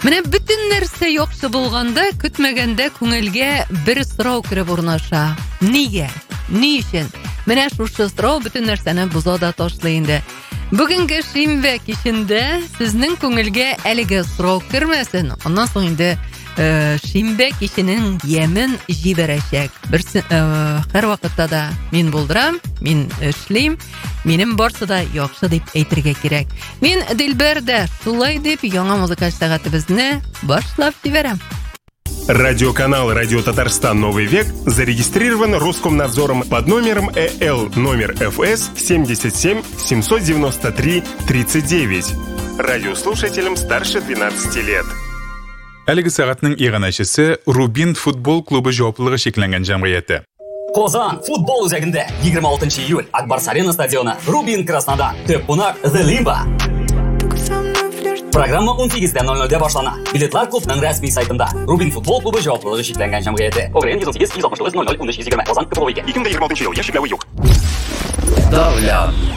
Менә бүтән нәрсә яхшы булганда, көтмәгәндә күңелгә бер сорау киреп урнаша. Нигә? Ни өчен? Менә шушы сорау бүтән нәрсәне боза да ташлый инде. Бүгенге шимбә кичендә сезнең күңелгә әлеге сорау кирмәсен. Аннан соң инде шимбә киченең ямен җибәрәчәк. Һәр вакытта да мин булдырам, мин эшлим, минем барсы да яхшы дип әйтергә кирәк. Мин Дилбәр дә шулай дип яңа музыкаль сәгатебезне башлап җибәрәм. Радиоканал «Радио Татарстан. Новый век» зарегистрирован Роскомнадзором под номером ЭЛ номер ФС 77 793 39. Радиослушателям старше 12 лет. Әлеге сәгатьнең иганәчесе Рубин футбол клубы җаваплылыгы шекләнгән җәмгыяте. Казан футбол үзәгендә 26 июль Акбарс Арена стадионы Рубин Краснодар төп кунак The Limba. Программа 18:00 башлана. Билетлар клубның рәсми сайтында. Рубин футбол клубы җаваплылыгы шекләнгән җәмгыяте. Огрен 168 169 00 1320 Казан КПВГ. 2026 ел. Яшьләве юк. Давлян.